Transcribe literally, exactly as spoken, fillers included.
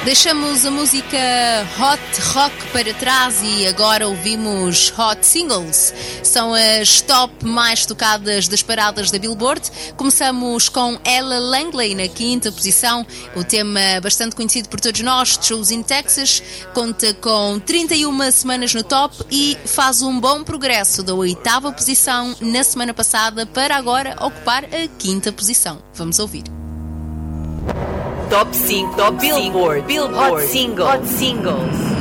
Deixamos a música Hot Rock para trás e agora ouvimos Hot Singles. São as top mais tocadas das paradas da Billboard. Começamos com Ella Langley na quinta posição. O tema bastante conhecido por todos nós, Shows in Texas, conta com trinta e uma semanas no top e faz um bom progresso da oitava posição na semana passada para agora ocupar a quinta posição. Vamos ouvir. Top cinco, Top Billboard, Billboard, Hot Singles. Hot Singles.